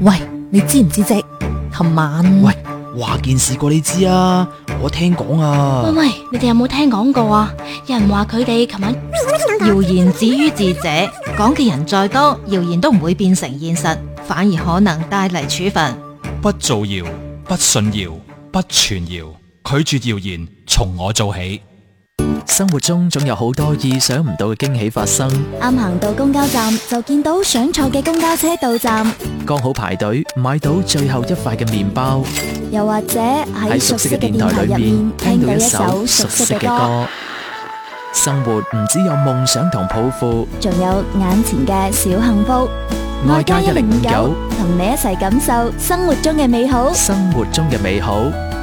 喂，你知唔知啫？琴晚喂，話件事過你知啊，我聽講啊。 喂，你哋有冇聽講過啊？有人話佢哋琴晚謠言止於智者，講嘅人再多，謠言都唔會變成現實，反而可能帶嚟處分。 不造謠，不信謠，不傳謠，拒絕謠言，從我做起。 生活中總有好多意想唔到嘅驚喜發生， 啱行到公交站就見到想坐嘅公交車到站， 剛好排隊買到最後一塊嘅麵包， 又或者喺熟悉嘅電台入面聽到一首熟悉嘅歌。 生活唔只有夢想同抱負， 仲有眼前嘅小幸福。 愛加1059 同你一齊感受生活中嘅美好。 生活中嘅美好。